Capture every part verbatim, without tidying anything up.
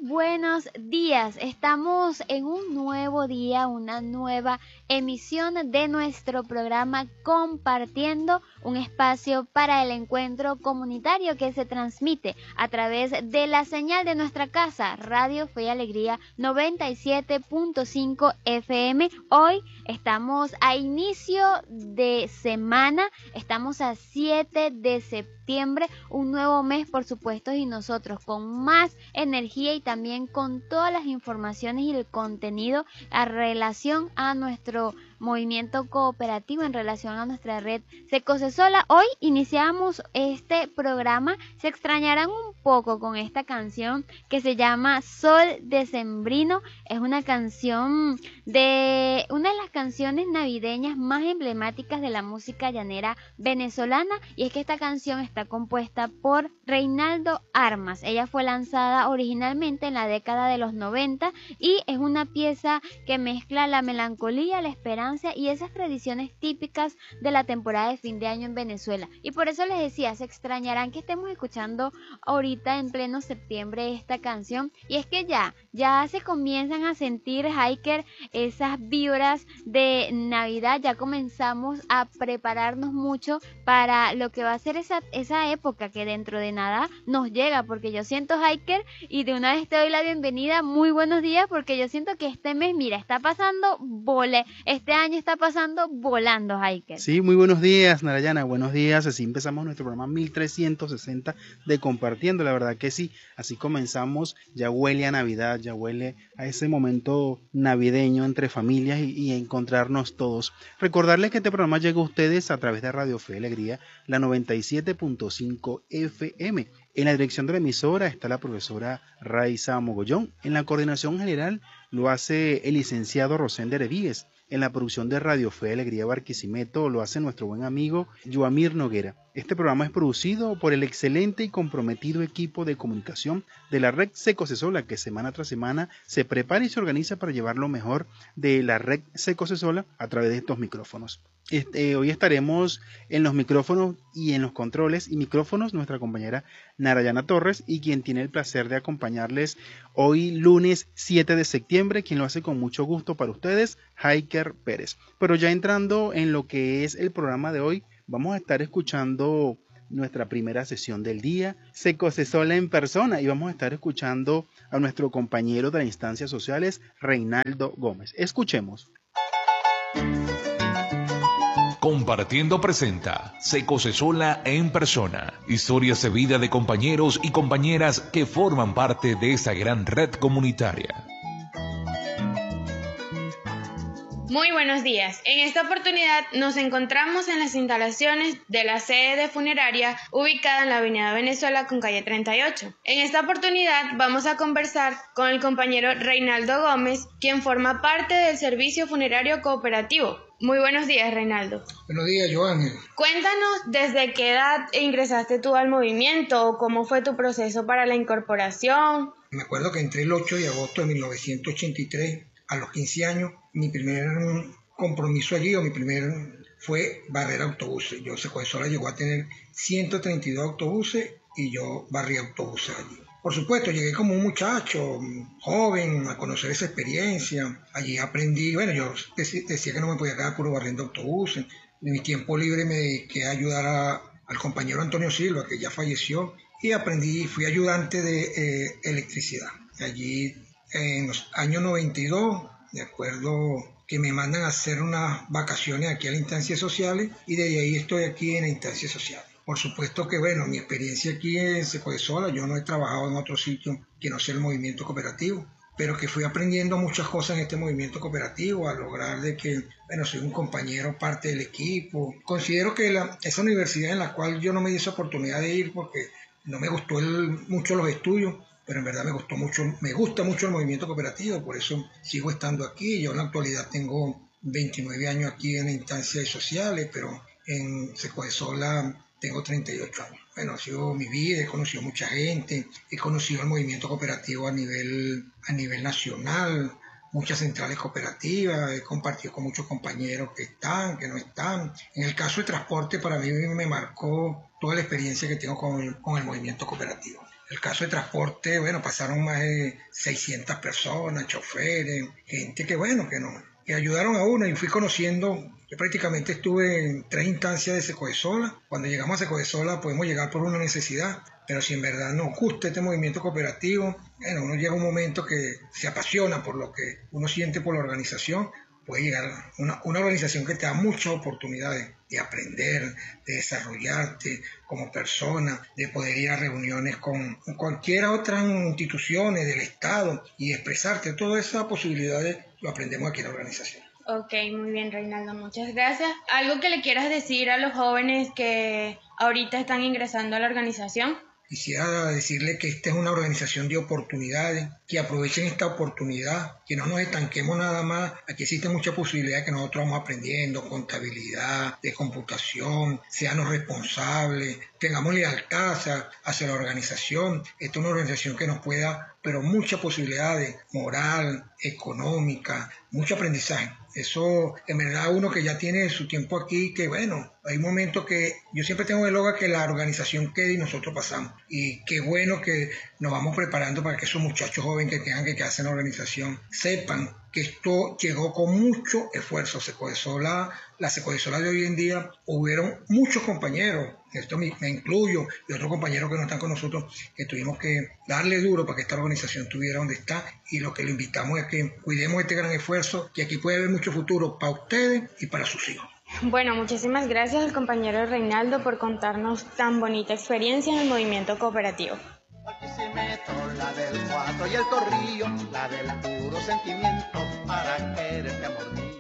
buenos días. Estamos en un nuevo día, una nueva emisión de nuestro programa Compartiendo, un espacio para el encuentro comunitario que se transmite a través de la señal de nuestra casa, Radio Fe y Alegría noventa y siete punto cinco F M. Hoy estamos a inicio de semana, estamos a siete de septiembre, un nuevo mes por supuesto, y nosotros con más energía y también con todas las informaciones y el contenido a relación a nuestro movimiento cooperativo, en relación a nuestra red Secosesola. Hoy iniciamos este programa, se extrañarán un poco con esta canción que se llama Sol Decembrino. Es una canción de una de las canciones navideñas más emblemáticas de la música llanera venezolana, y es que esta canción está compuesta por Reinaldo Armas. Ella fue lanzada originalmente en la década de los noventa y es una pieza que mezcla la melancolía, la esperanza y esas tradiciones típicas de la temporada de fin de año en Venezuela. Y por eso les decía, se extrañarán que estemos escuchando ahorita en pleno septiembre esta canción, y es que ya, ya se comienzan a sentir, Hiker, esas vibras de Navidad. Ya comenzamos a prepararnos mucho para lo que va a ser esa, esa época que dentro de nada nos llega, porque yo siento, Hiker, y de una vez te doy la bienvenida, muy buenos días, porque yo siento que este mes, mira, está pasando vole, este año está pasando volando, Hiker. Sí, muy buenos días, Narayana, buenos días. Así empezamos nuestro programa mil trescientos sesenta de Compartiendo, la verdad que sí, así comenzamos. Ya huele a Navidad, ya huele a ese momento navideño entre familias y, y encontrarnos todos. Recordarles que este programa llega a ustedes a través de Radio Fe y Alegría, la noventa y siete punto cinco F M. En la dirección de la emisora está la profesora Raiza Mogollón. En la coordinación general lo hace el licenciado Rosendo Erevíes. En la producción de Radio Fe y Alegría Barquisimeto lo hace nuestro buen amigo Joamir Noguera. Este programa es producido por el excelente y comprometido equipo de comunicación de la red Secosesola, que semana tras semana se prepara y se organiza para llevar lo mejor de la red Secosesola a través de estos micrófonos. Este, hoy estaremos en los micrófonos y en los controles y micrófonos nuestra compañera Narayana Torres, y quien tiene el placer de acompañarles hoy lunes siete de septiembre, quien lo hace con mucho gusto para ustedes, Hiker Pérez. Pero ya entrando en lo que es el programa de hoy, vamos a estar escuchando nuestra primera sesión del día, Secosesola en persona, y vamos a estar escuchando a nuestro compañero de las instancias sociales, Reinaldo Gómez. Escuchemos. Compartiendo presenta Secosesola en persona, historias de vida de compañeros y compañeras que forman parte de esta gran red comunitaria. Muy buenos días. En esta oportunidad nos encontramos en las instalaciones de la sede de funeraria ubicada en la avenida Venezuela con calle treinta y ocho. En esta oportunidad vamos a conversar con el compañero Reinaldo Gómez, quien forma parte del servicio funerario cooperativo. Muy buenos días, Reinaldo. Buenos días, Joángel. Cuéntanos desde qué edad ingresaste tú al movimiento o cómo fue tu proceso para la incorporación. Me acuerdo que entré el ocho de agosto de mil novecientos ochenta y tres, a los quince años. Mi primer compromiso allí, o mi primer, fue barrer autobuses. Yo, Secosesola llegó a tener ciento treinta y dos autobuses y yo barrí autobuses allí. Por supuesto, llegué como un muchacho joven a conocer esa experiencia. Allí aprendí, bueno, yo decía que no me podía quedar puro barriendo autobuses. En mi tiempo libre me dediqué a ayudar a, al compañero Antonio Silva, que ya falleció, y aprendí, fui ayudante de eh, electricidad. Allí, en los años noventa y dos, de acuerdo, que me mandan a hacer unas vacaciones aquí a las instancias sociales, y desde ahí estoy aquí en las instancias sociales. Por supuesto que, bueno, mi experiencia aquí en Secosesola, yo no he trabajado en otro sitio que no sea el movimiento cooperativo, pero que fui aprendiendo muchas cosas en este movimiento cooperativo, a lograr de que, bueno, soy un compañero, parte del equipo. Considero que la, esa universidad en la cual yo no me di esa oportunidad de ir porque no me gustó el, mucho los estudios, pero en verdad me gustó mucho, me gusta mucho el movimiento cooperativo, por eso sigo estando aquí. Yo en la actualidad tengo veintinueve años aquí en las instancias sociales, pero en Secosesola tengo treinta y ocho años. Bueno, ha sido mi vida, he conocido mucha gente, he conocido el movimiento cooperativo a nivel, a nivel nacional, muchas centrales cooperativas, he compartido con muchos compañeros que están, que no están. En el caso de transporte, para mí me marcó toda la experiencia que tengo con el, con el movimiento cooperativo. El caso de transporte, bueno, pasaron más de seiscientas personas, choferes, gente que, bueno, que no, que ayudaron a uno y fui conociendo. Yo prácticamente estuve en tres instancias de Secodesola. Cuando llegamos a Secodesola podemos llegar por una necesidad, pero si en verdad nos gusta este movimiento cooperativo, bueno, uno llega a un momento que se apasiona por lo que uno siente por la organización, puede llegar a una, una organización que te da muchas oportunidades de aprender, de desarrollarte como persona, de poder ir a reuniones con cualquier otra institución del Estado y expresarte. Todas esas posibilidades lo aprendemos aquí en la organización. Ok, muy bien, Reinaldo, muchas gracias. ¿Algo que le quieras decir a los jóvenes que ahorita están ingresando a la organización? Quisiera decirle que esta es una organización de oportunidades, que aprovechen esta oportunidad, que no nos estanquemos nada más. Aquí existe mucha posibilidad de que nosotros vamos aprendiendo contabilidad, de computación, seamos responsables, tengamos lealtad hacia, hacia la organización. Esta es una organización que nos puede dar, pero muchas posibilidades, moral, económica, mucho aprendizaje. Eso, en verdad, uno que ya tiene su tiempo aquí, que bueno, hay momentos que yo siempre tengo el logo que la organización quede y nosotros pasamos. Y qué bueno que nos vamos preparando para que esos muchachos jóvenes que tengan que quedarse en la organización sepan que esto llegó con mucho esfuerzo. Secodesola, la Secodesola de hoy en día, hubieron muchos compañeros, esto me, me incluyo, y otros compañeros que no están con nosotros, que tuvimos que darle duro para que esta organización estuviera donde está, y lo que le invitamos es que cuidemos este gran esfuerzo, que aquí puede haber mucho futuro para ustedes y para sus hijos. Bueno, muchísimas gracias al compañero Reinaldo por contarnos tan bonita experiencia en el movimiento cooperativo. Aquí se meto la del cuatro y el corrillo, la del puro sentimiento para quererte, amor mío.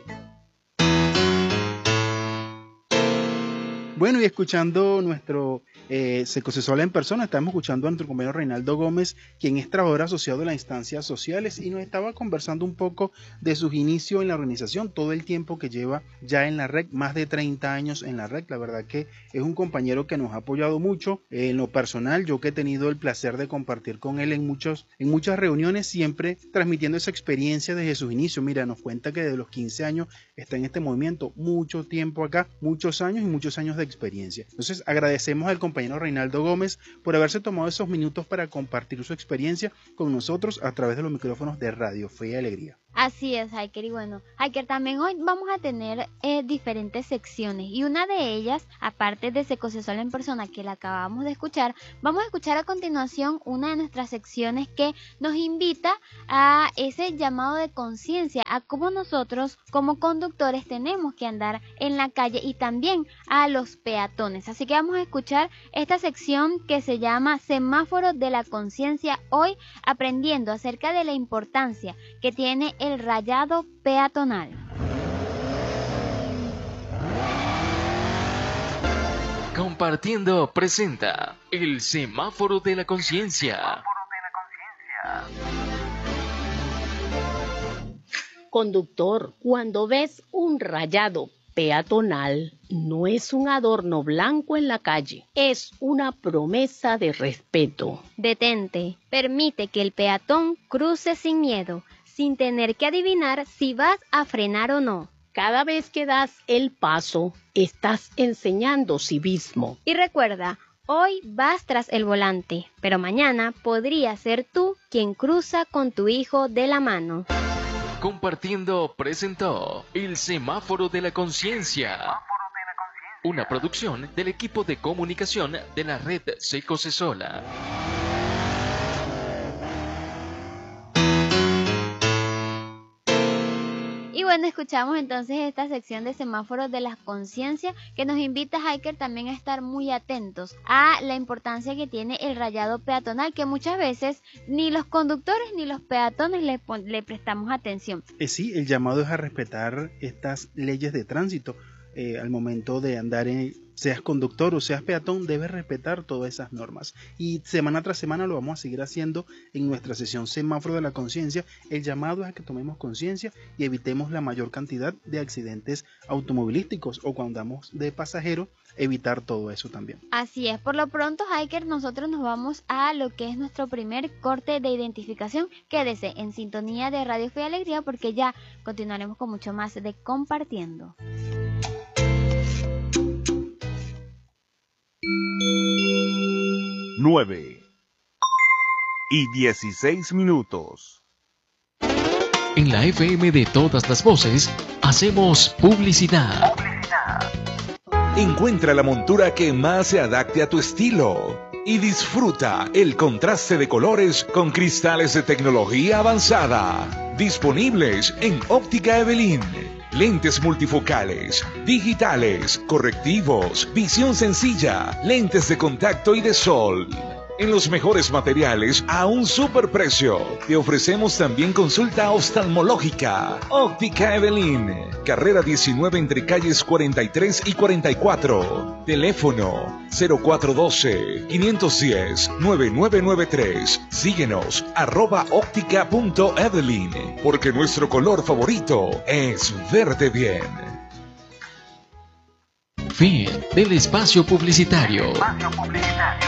Bueno, y escuchando nuestro eh, Secodesola en persona, estamos escuchando a nuestro compañero Reinaldo Gómez, quien es trabajador asociado de las instancias sociales, y nos estaba conversando un poco de sus inicios en la organización, todo el tiempo que lleva ya en la R E C, más de treinta años en la R E C. La verdad que es un compañero que nos ha apoyado mucho. Eh, en lo personal, yo que he tenido el placer de compartir con él en, muchos, en muchas reuniones, siempre transmitiendo esa experiencia desde sus inicios. Mira, nos cuenta que desde los quince años está en este movimiento, mucho tiempo acá, muchos años y muchos años de experiencia. Entonces agradecemos al compañero Reinaldo Gómez por haberse tomado esos minutos para compartir su experiencia con nosotros a través de los micrófonos de Radio Fe y Alegría. Así es, Hiker, y bueno, Hiker, también hoy vamos a tener eh, diferentes secciones, y una de ellas, aparte de Secodesola en persona que la acabamos de escuchar, vamos a escuchar a continuación una de nuestras secciones que nos invita a ese llamado de conciencia, a cómo nosotros como conductores tenemos que andar en la calle, y también a los peatones. Así que vamos a escuchar esta sección que se llama Semáforo de la Conciencia, hoy aprendiendo acerca de la importancia que tiene el rayado peatonal. Compartiendo presenta el Semáforo de la Conciencia. Conductor, cuando ves un rayado peatonal, no es un adorno blanco en la calle, es una promesa de respeto. Detente, permite que el peatón cruce sin miedo, sin tener que adivinar si vas a frenar o no. Cada vez que das el paso, estás enseñando civismo. Y recuerda, hoy vas tras el volante, pero mañana podría ser tú quien cruza con tu hijo de la mano. Compartiendo presentó el Semáforo de la Conciencia. Una producción del equipo de comunicación de la red Secodesola. Y bueno, escuchamos entonces esta sección de Semáforos de la Conciencia que nos invita, Hiker, también a estar muy atentos a la importancia que tiene el rayado peatonal, que muchas veces ni los conductores ni los peatones le, le prestamos atención. Eh, sí, el llamado es a respetar estas leyes de tránsito. Eh, al momento de andar, en, seas conductor o seas peatón, debes respetar todas esas normas, y semana tras semana lo vamos a seguir haciendo en nuestra sesión Semáforo de la Conciencia. El llamado es a que tomemos conciencia y evitemos la mayor cantidad de accidentes automovilísticos, o cuando andamos de pasajero, evitar todo eso también. Así es. Por lo pronto, Hiker, nosotros nos vamos a lo que es nuestro primer corte de identificación. Quédese en sintonía de Radio Fe y Alegría, porque ya continuaremos con mucho más de Compartiendo. nueve, y dieciséis minutos. En la F M de todas las voces, hacemos publicidad. Encuentra la montura que más se adapte a tu estilo y disfruta el contraste de colores con cristales de tecnología avanzada. Disponibles en Óptica Evelyn. Lentes multifocales, digitales, correctivos, visión sencilla, lentes de contacto y de sol. En los mejores materiales a un superprecio. Te ofrecemos también consulta oftalmológica. Óptica Evelyn. Carrera diecinueve entre calles cuarenta y tres y cuarenta y cuatro. Teléfono cero cuatro uno dos, cinco uno cero, nueve nueve nueve tres. Síguenos arroba óptica punto evelyn. Porque nuestro color favorito es verde bien. Fin del espacio publicitario. Espacio publicitario.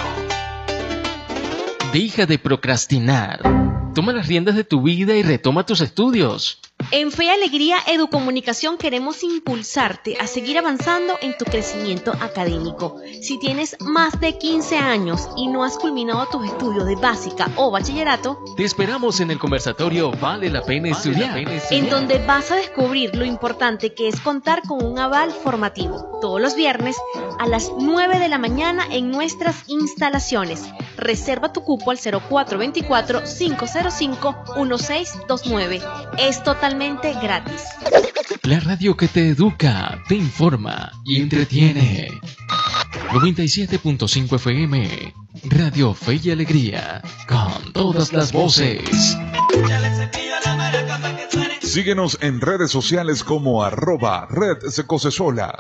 Deja de procrastinar. Toma las riendas de tu vida y retoma tus estudios. En Fe y Alegría Educomunicación queremos impulsarte a seguir avanzando en tu crecimiento académico. Si tienes más de quince años y no has culminado tus estudios de básica o bachillerato, te esperamos en el conversatorio Vale la Pena Estudiar, vale la pena estudiar, en donde vas a descubrir lo importante que es contar con un aval formativo. Todos los viernes a las nueve de la mañana en nuestras instalaciones. Reserva tu cupo al cero cuatro dos cuatro, cinco cero cinco, uno seis dos nueve. Es totalmente gratis. La radio que te educa, te informa y entretiene. noventa y siete punto cinco F M, Radio Fe y Alegría, con todas las voces. Síguenos en redes sociales como arroba Red Secosesola.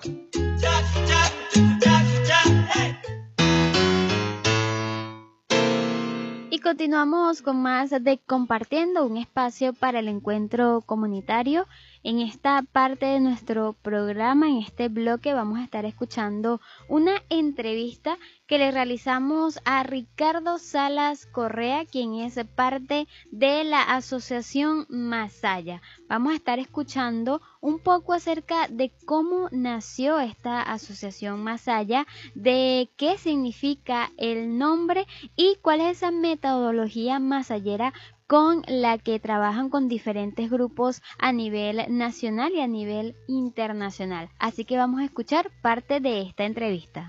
Y continuamos con más de Compartiendo, un espacio para el encuentro comunitario. En esta parte de nuestro programa, en este bloque, vamos a estar escuchando una entrevista que le realizamos a Ricardo Salas Correa, quien es parte de la asociación Masaya. Vamos a estar escuchando un poco acerca de cómo nació esta asociación Masaya, de qué significa el nombre y cuál es esa metodología masayera con la que trabajan con diferentes grupos a nivel nacional y a nivel internacional. Así que vamos a escuchar parte de esta entrevista.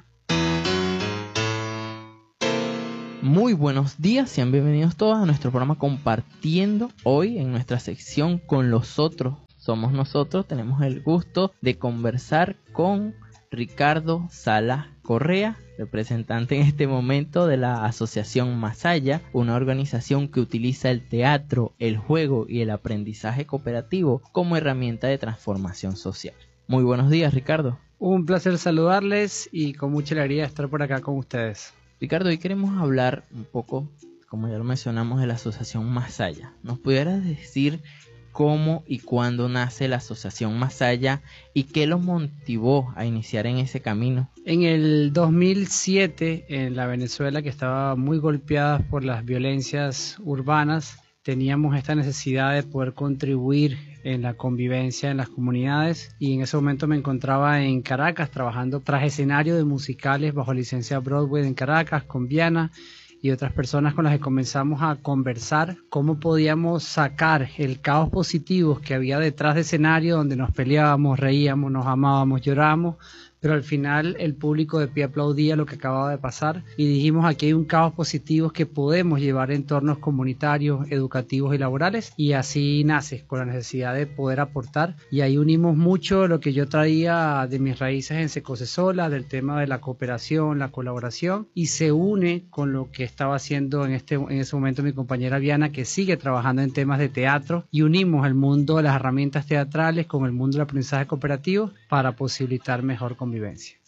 Muy buenos días, sean bienvenidos todos a nuestro programa Compartiendo. Hoy en nuestra sección Con los Otros Somos Nosotros tenemos el gusto de conversar con Ricardo Salas Correa, representante en este momento de la Asociación Masaya, una organización que utiliza el teatro, el juego y el aprendizaje cooperativo como herramienta de transformación social. Muy buenos días, Ricardo. Un placer saludarles y con mucha alegría estar por acá con ustedes. Ricardo, hoy queremos hablar un poco, como ya lo mencionamos, de la Asociación Masaya. ¿Nos pudieras decir cómo y cuándo nace la Asociación Masaya y qué los motivó a iniciar en ese camino? En el dos mil siete, en la Venezuela que estaba muy golpeada por las violencias urbanas, teníamos esta necesidad de poder contribuir en la convivencia en las comunidades, y en ese momento me encontraba en Caracas trabajando tras escenario de musicales bajo licencia Broadway en Caracas con Viana y otras personas con las que comenzamos a conversar cómo podíamos sacar el caos positivo que había detrás de escenario, donde nos peleábamos, reíamos, nos amábamos, llorábamos, pero al final el público de pie aplaudía lo que acababa de pasar, y dijimos: aquí hay un caos positivo que podemos llevar a entornos comunitarios, educativos y laborales, y así nace, con la necesidad de poder aportar. Y ahí unimos mucho lo que yo traía de mis raíces en Secosesola, del tema de la cooperación, la colaboración, y se une con lo que estaba haciendo en, este, en ese momento mi compañera Viana, que sigue trabajando en temas de teatro, y unimos el mundo de las herramientas teatrales con el mundo del aprendizaje cooperativo para posibilitar mejor convivencia.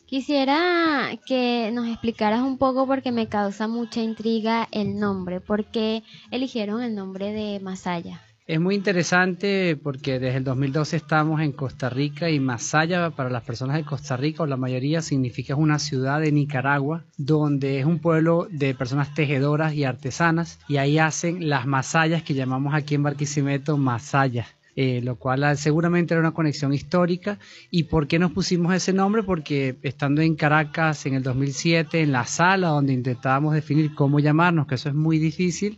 Quisiera que nos explicaras un poco, porque me causa mucha intriga el nombre. ¿Por qué eligieron el nombre de Masaya? Es muy interesante porque desde el dos mil doce estamos en Costa Rica, y Masaya para las personas de Costa Rica, o la mayoría, significa es una ciudad de Nicaragua, donde es un pueblo de personas tejedoras y artesanas, y ahí hacen las masayas que llamamos aquí en Barquisimeto masayas. Eh, lo cual seguramente era una conexión histórica. ¿Y por qué nos pusimos ese nombre? Porque estando en Caracas en el dos mil siete, en la sala donde intentábamos definir cómo llamarnos, que eso es muy difícil,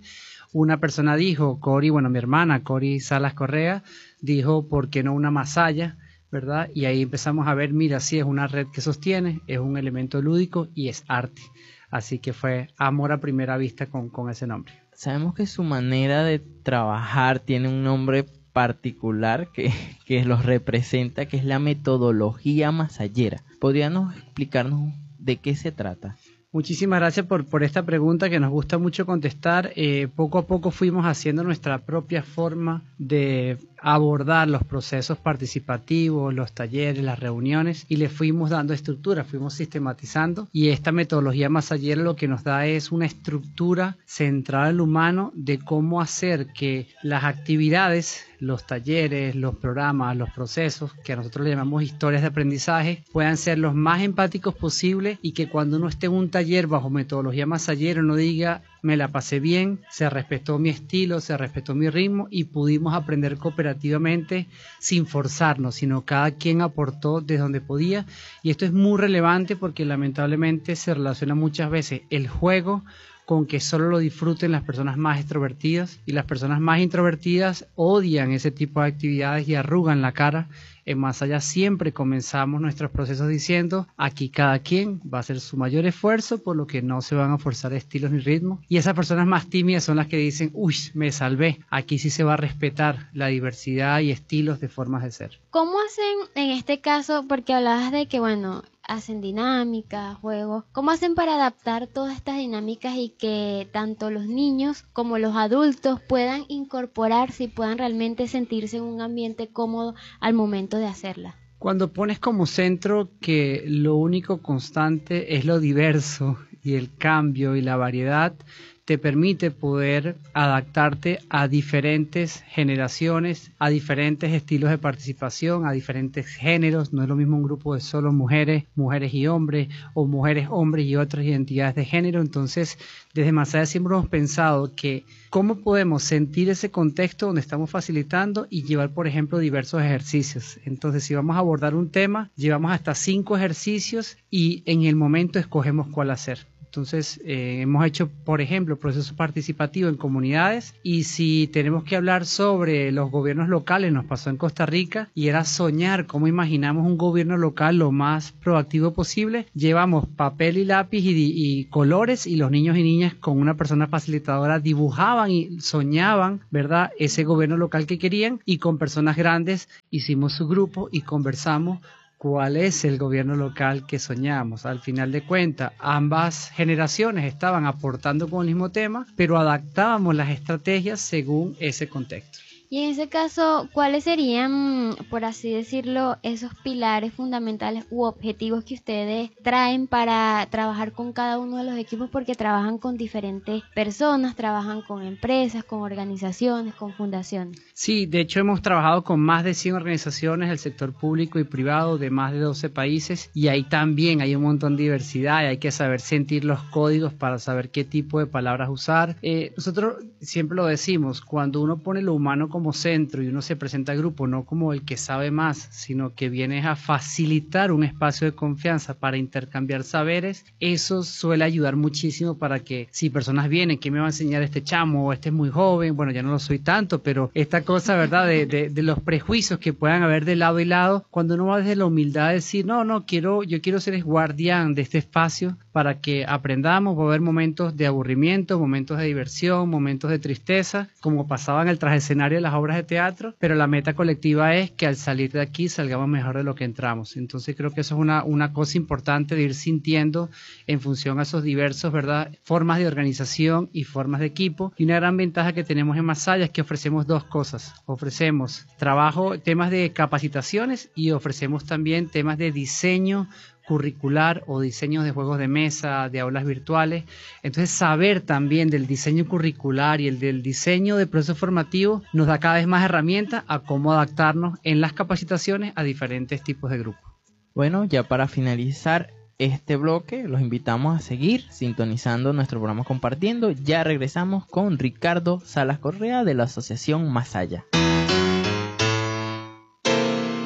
una persona dijo, Cori, bueno, mi hermana, Cori Salas Correa, dijo, ¿por qué no una masaya? ¿Verdad? Y ahí empezamos a ver, mira, sí, es una red que sostiene, es un elemento lúdico y es arte. Así que fue amor a primera vista con, con ese nombre. Sabemos que su manera de trabajar tiene un nombre particular que, que los representa, que es la metodología masayera. ¿Podríamos explicarnos de qué se trata? Muchísimas gracias por, por esta pregunta que nos gusta mucho contestar. Eh, poco a poco fuimos haciendo nuestra propia forma de abordar los procesos participativos, los talleres, las reuniones, y le fuimos dando estructura, fuimos sistematizando, y esta metodología masayera lo que nos da es una estructura centrada en lo humano de cómo hacer que las actividades, los talleres, los programas, los procesos, que nosotros le llamamos historias de aprendizaje, puedan ser los más empáticos posible, y que cuando uno esté en un taller bajo metodología masayera uno diga, me la pasé bien, se respetó mi estilo, se respetó mi ritmo y pudimos aprender cooperativamente sin forzarnos, sino cada quien aportó desde donde podía. Y esto es muy relevante porque lamentablemente se relaciona muchas veces el juego con que solo lo disfruten las personas más extrovertidas, y las personas más introvertidas odian ese tipo de actividades y arrugan la cara. En Masaya siempre comenzamos nuestros procesos diciendo, aquí cada quien va a hacer su mayor esfuerzo, por lo que no se van a forzar estilos ni ritmos. Y esas personas más tímidas son las que dicen, uy, me salvé, aquí sí se va a respetar la diversidad y estilos de formas de ser. ¿Cómo hacen en este caso? Porque hablabas de que, bueno, hacen dinámicas, juegos. ¿Cómo hacen para adaptar todas estas dinámicas y que tanto los niños como los adultos puedan incorporarse y puedan realmente sentirse en un ambiente cómodo al momento de hacerla? Cuando pones como centro que lo único constante es lo diverso y el cambio y la variedad, te permite poder adaptarte a diferentes generaciones, a diferentes estilos de participación, a diferentes géneros. No es lo mismo un grupo de solo mujeres, mujeres y hombres, o mujeres, hombres y otras identidades de género. Entonces, desde Masaya siempre hemos pensado que cómo podemos sentir ese contexto donde estamos facilitando y llevar, por ejemplo, diversos ejercicios. Entonces, si vamos a abordar un tema, llevamos hasta cinco ejercicios y en el momento escogemos cuál hacer. Entonces, eh, hemos hecho, por ejemplo, procesos participativos en comunidades, y si tenemos que hablar sobre los gobiernos locales, nos pasó en Costa Rica, y era soñar cómo imaginamos un gobierno local lo más proactivo posible. Llevamos papel y lápiz y, y colores, y los niños y niñas con una persona facilitadora dibujaban y soñaban, ¿verdad?, ese gobierno local que querían, y con personas grandes hicimos su grupo y conversamos cuál es el gobierno local que soñamos. Al final de cuentas, ambas generaciones estaban aportando con el mismo tema, pero adaptábamos las estrategias según ese contexto. Y en ese caso, ¿cuáles serían, por así decirlo, esos pilares fundamentales u objetivos que ustedes traen para trabajar con cada uno de los equipos? Porque trabajan con diferentes personas, trabajan con empresas, con organizaciones, con fundaciones. Sí, de hecho hemos trabajado con más de cien organizaciones del sector público y privado de más de doce países, y ahí también hay un montón de diversidad y hay que saber sentir los códigos para saber qué tipo de palabras usar. Eh, nosotros siempre lo decimos, cuando uno pone lo humano como como centro y uno se presenta al grupo no como el que sabe más, sino que viene a facilitar un espacio de confianza para intercambiar saberes, eso suele ayudar muchísimo para que si personas vienen, ¿qué me va a enseñar este chamo? O este es muy joven, bueno, ya no lo soy tanto, pero esta cosa, ¿verdad? De, de, de los prejuicios que puedan haber de lado y lado, cuando uno va desde la humildad a decir, no, no, quiero, yo quiero ser el guardián de este espacio para que aprendamos, va a haber momentos de aburrimiento, momentos de diversión, momentos de tristeza, como pasaba en el transescenario de las obras de teatro, pero la meta colectiva es que al salir de aquí salgamos mejor de lo que entramos. Entonces creo que eso es una, una cosa importante de ir sintiendo en función a esos diversos, ¿verdad?, formas de organización y formas de equipo. Y una gran ventaja que tenemos en Masaya es que ofrecemos dos cosas. Ofrecemos trabajo, temas de capacitaciones, y ofrecemos también temas de diseño curricular o diseños de juegos de mesa, de aulas virtuales. Entonces saber también del diseño curricular y el del diseño de proceso formativo nos da cada vez más herramientas a cómo adaptarnos en las capacitaciones a diferentes tipos de grupos. Bueno, ya para finalizar este bloque, los invitamos a seguir sintonizando nuestro programa Compartiendo. Ya regresamos con Ricardo Salas Correa de la Asociación Masaya.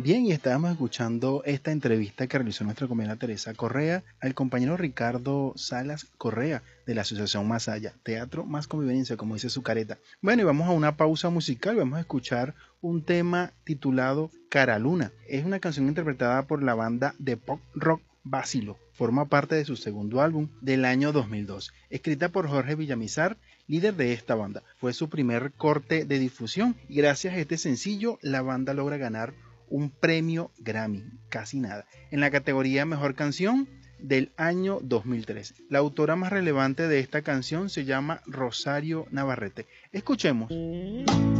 Bien, y estábamos escuchando esta entrevista que realizó nuestra compañera Teresa Correa al compañero Ricardo Salas Correa de la Asociación Más Allá, Teatro Más Convivencia, como dice su careta. Bueno, y vamos a una pausa musical, vamos a escuchar un tema titulado Cara Luna. Es una canción interpretada por la banda de pop rock Básilo. Forma parte de su segundo álbum del año dos mil dos, escrita por Jorge Villamizar, líder de esta banda. Fue su primer corte de difusión y gracias a este sencillo la banda logra ganar un premio Grammy, casi nada, en la categoría Mejor Canción del año dos mil tres. La autora más relevante de esta canción se llama Rosario Navarrete. Escuchemos.